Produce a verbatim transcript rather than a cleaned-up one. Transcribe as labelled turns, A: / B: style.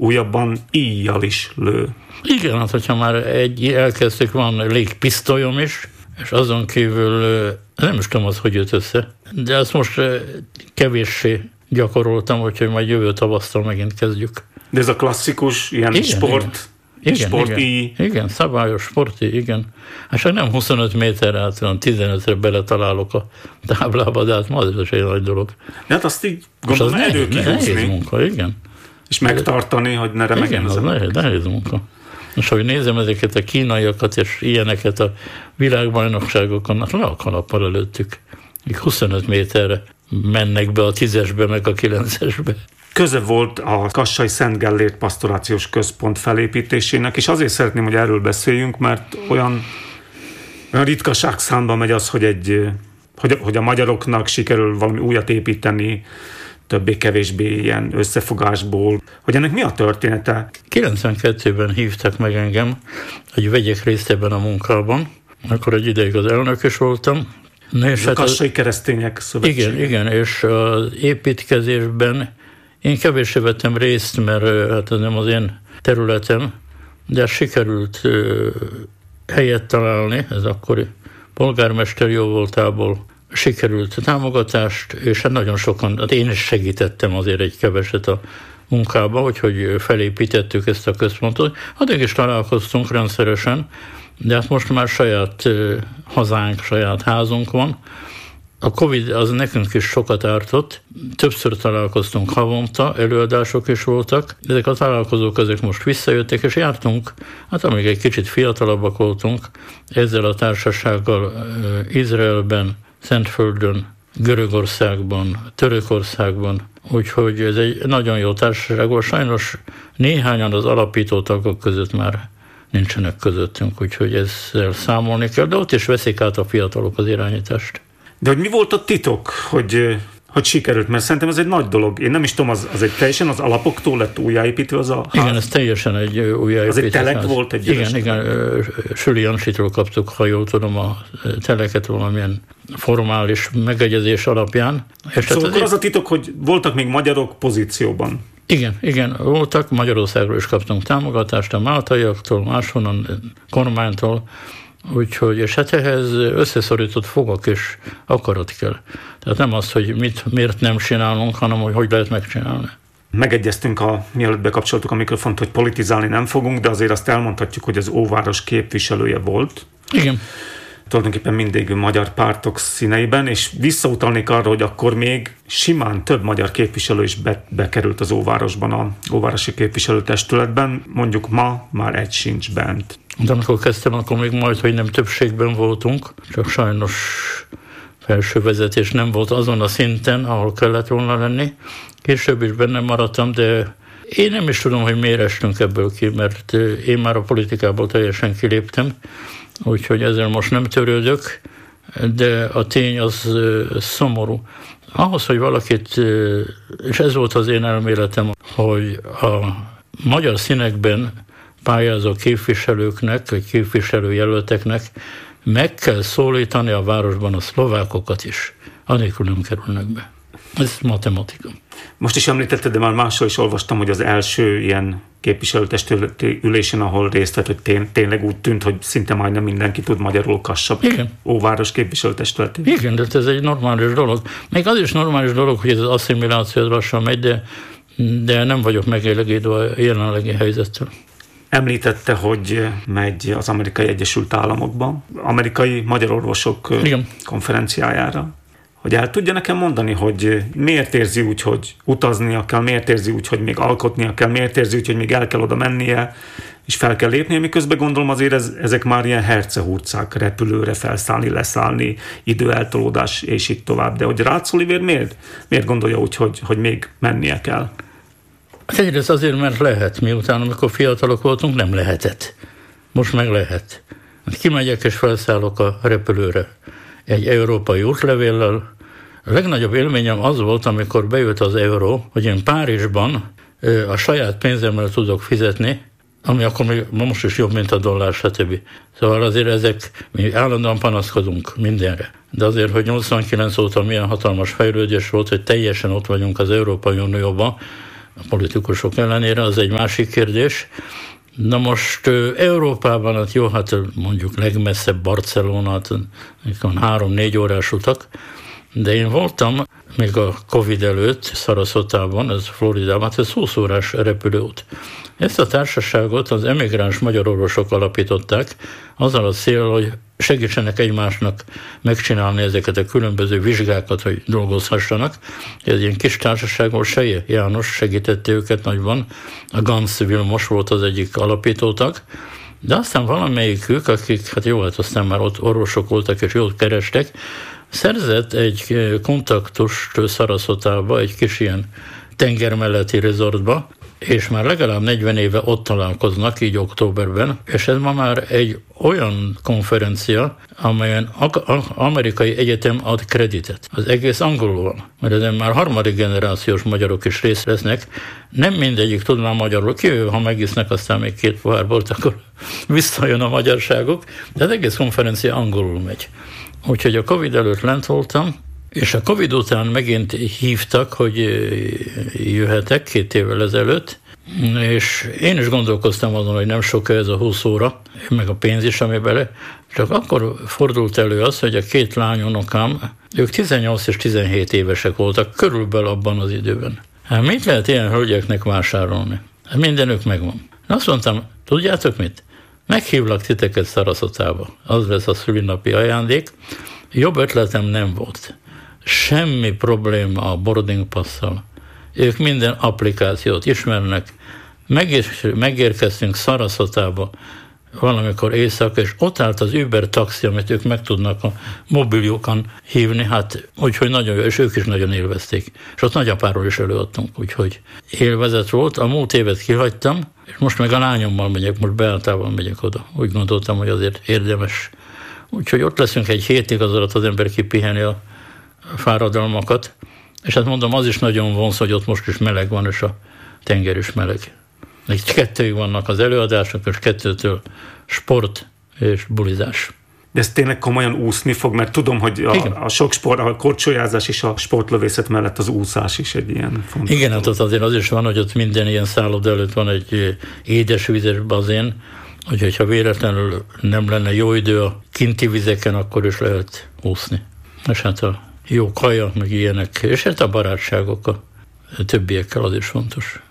A: újabban íjjal is lő.
B: Igen, hát hogyha már egy elkezdtük, van légpisztolyom is, és azon kívül nem is tudom az, hogy jött össze, de ezt most kevéssé gyakoroltam, úgyhogy majd jövő tavasztal megint kezdjük.
A: De ez a klasszikus ilyen
B: igen,
A: sport,
B: igen,
A: sporti...
B: Igen, igen, szabályos sporti, igen. Hát csak nem huszonöt méterre, át, hanem tizenötre beletalálok a táblába, de hát ma ez is egy nagy dolog.
A: De hát azt így gondolom elő kihúzni.
B: Nehéz munka, igen.
A: És megtartani, hogy ne remegjen.
B: Igen, az nehéz, nehéz munka. És ahogy nézem ezeket a kínaiakat és ilyeneket a világbajnokságokon, hát le a kalappal előttük. Még huszonöt méterre mennek be a tízesbe, meg a kilencesbe.
A: Köze volt a Kassai Szent Gellért Pastorációs Központ felépítésének, és azért szeretném, hogy erről beszéljünk, mert olyan, olyan ritkaság számba megy az, hogy, egy, hogy, hogy a magyaroknak sikerül valami újat építeni, többé-kevésbé ilyen összefogásból. Hogy ennek mi a története?
B: kilencvenkettőben hívtak meg engem, hogy vegyek részt ebben a munkában. Akkor egy ideig az elnök is voltam.
A: Ez a Kassai az... Keresztények Szövetsége.
B: Igen, igen, és az építkezésben én kevéssé vettem részt, mert hát ez nem az én területem, de sikerült helyet találni, ez akkori polgármester jó voltából sikerült támogatást, és hát nagyon sokan, hát én is segítettem azért egy keveset a munkába, úgyhogy felépítettük ezt a központot. Addig is találkoztunk rendszeresen, de hát most már saját hazánk, saját házunk van. A Covid az nekünk is sokat ártott, többször találkoztunk havonta, előadások is voltak, ezek a találkozók ezek most visszajöttek, és jártunk, hát amíg egy kicsit fiatalabbak voltunk, ezzel a társasággal Izraelben, Szentföldön, Görögországban, Törökországban, úgyhogy ez egy nagyon jó társaság volt. Sajnos néhányan az alapító tagok között már nincsenek közöttünk, úgyhogy ezzel számolni kell, de ott is veszik át a fiatalok az irányítást.
A: De hogy mi volt a titok, hogy, hogy sikerült? Mert szerintem ez egy nagy dolog. Én nem is tudom, az, az egy teljesen az alapoktól lett újjáépítve az a ház?
B: Igen, ez teljesen egy újjáépítve.
A: Az egy telek
B: ház.
A: volt? Egy
B: igen, igen. Süli Jansitról kaptuk, ha jól tudom, a teleket valamilyen formális megegyezés alapján.
A: És szóval akkor az a titok, hogy voltak még magyarok pozícióban?
B: Igen, igen, voltak. Magyarországról is kaptunk támogatást, a máltaiaktól, máshonnan, kormánytól. Úgyhogy, és hát ehhez összeszorított fogak és akarat kell. Tehát nem az, hogy mit, miért nem csinálunk, hanem hogy hogy lehet megcsinálni.
A: Megegyeztünk, a, mielőtt bekapcsoltuk a mikrofont, hogy politizálni nem fogunk, de azért azt elmondhatjuk, hogy az óváros képviselője volt.
B: Igen.
A: Tulajdonképpen mindig magyar pártok színeiben, és visszautalnék arra, hogy akkor még simán több magyar képviselő is be, bekerült az óvárosban, a óvárosi képviselőtestületben. Mondjuk ma már egy sincs bent.
B: De amikor kezdtem, akkor még majd, hogy nem többségben voltunk, csak sajnos felső vezetés nem volt azon a szinten, ahol kellett volna lenni. Később is benne maradtam, de én nem is tudom, hogy miért estünk ebből ki, mert én már a politikából teljesen kiléptem, úgyhogy ezzel most nem törődök, de a tény az szomorú. Ahhoz, hogy valakit, és ez volt az én elméletem, hogy a magyar színekben pályázó képviselőknek, vagy képviselőjelölteknek meg kell szólítani a városban a szlovákokat is. Anélkül nem kerülnek be. Ez matematika.
A: Most is említetted, de már máshol is olvastam, hogy az első ilyen képviselőtestületi ülésen, ahol részt vett, hogy tény, tényleg úgy tűnt, hogy szinte majdnem mindenki tud magyarul Kassa.
B: Igen.
A: Óváros képviselőtestületi.
B: Igen, de ez egy normális dolog. Még az is normális dolog, hogy ez az asszimiláció lassan megy, de, de nem vagyok megelégedve a jelenlegi helyzettel.
A: Említette, hogy megy az Amerikai Egyesült Államokba, amerikai magyar orvosok Igen. konferenciájára. Hogy el tudja nekem mondani, hogy miért érzi úgy, hogy utaznia kell, miért érzi úgy, hogy még alkotnia kell, miért érzi úgy, hogy még el kell oda mennie, és fel kell lépnie, miközben gondolom azért ez, ezek már ilyen hercehurcák, repülőre felszállni, leszállni, időeltolódás, és így tovább. De hogy Rácz Olivér miért, miért gondolja úgy, hogy, hogy még mennie kell?
B: Egyrészt azért, mert lehet. Miután, amikor fiatalok voltunk, nem lehetett. Most meg lehet. Kimegyek és felszállok a repülőre egy európai útlevéllel. A legnagyobb élményem az volt, amikor bejött az euró, hogy én Párizsban a saját pénzemmel tudok fizetni, ami akkor még most is jobb, mint a dollár, stb. Szóval azért ezek, mi állandóan panaszkodunk mindenre. De azért, hogy nyolcvankilenc óta milyen hatalmas fejlődés volt, hogy teljesen ott vagyunk az Európai Unióban, a politikusok ellenére, az egy másik kérdés. Na most Európában, hát jó, hát mondjuk legmesszebb Barcelona, hát három-négy órás utak, de én voltam még a Covid előtt Sarasotában, ez Floridában, hát ez húsz órás repülőút. Ezt a társaságot az emigráns magyar orvosok alapították, azzal a cél, hogy segítsenek egymásnak megcsinálni ezeket a különböző vizsgákat, hogy dolgozhassanak. Ez ilyen kis társaság volt, Seje János segítette őket nagyban, a Ganz Vilmos volt az egyik alapítótag, de aztán valamelyikük, akik, hát jó, hát aztán már ott orvosok voltak és jót kerestek, szerzett egy kontaktust Sarasotában, egy kis ilyen tenger melletti resortba, és már legalább negyven éve ott találkoznak, így októberben, és ez ma már egy olyan konferencia, amelyen amerikai egyetem ad kreditet. Az egész angolul van, mert ezen már harmadik generációs magyarok is részt vesznek. Nem mindegyik tud már magyarul, kivéve, ha megisznek, aztán még két pohár volt, akkor visszajön a magyarságuk, de az egész konferencia angolul megy. Úgyhogy a Covid előtt lent voltam, és a Covid után megint hívtak, hogy jöhetek két évvel ezelőtt, és én is gondolkoztam azon, hogy nem sok ez a húsz óra, meg a pénz is, ami bele. Csak akkor fordult elő az, hogy a két lányunokám, ők tizennyolc és tizenhét évesek voltak, körülbelül abban az időben. Hát mit lehet ilyen hölgyeknek vásárolni? Hát mindenük megvan. Azt mondtam, tudjátok mit? Meghívlak titeket Sarasotába. Az lesz a szülinapi ajándék. Jobb ötletem nem volt. Semmi probléma a boarding passzal. Ők minden applikációt ismernek. Megér- megérkeztünk Sarasotába valamikor éjszaka, és ott állt az Uber taxi, amit ők meg tudnak a mobiljukon hívni, hát úgyhogy nagyon jó, és ők is nagyon élvezték. És ott nagyapáról is előadtunk, úgyhogy élvezet volt. A múlt évet kihagytam, és most meg a lányommal megyek, most Beátával megyek oda. Úgy gondoltam, hogy azért érdemes. Úgyhogy ott leszünk egy hétig, az alatt az ember kipiheni a fáradalmakat, és hát mondom, az is nagyon vonz, hogy ott most is meleg van, és a tenger is meleg. Egy kettőig vannak az előadások, és kettőtől sport és bulizás.
A: De ez tényleg komolyan úszni fog, mert tudom, hogy a, a sok sport, a korcsolyázás és a sportlövészet mellett az úszás is egy ilyen fontos.
B: Igen, hát ott azért az is van, hogy ott minden ilyen szálloda előtt van egy édesvízes bazén, úgyhogy ha véletlenül nem lenne jó idő a kinti vizeken, akkor is lehet úszni. És hát a jó kaja, meg ilyenek, és hát a barátságok a többiekkel az is fontos.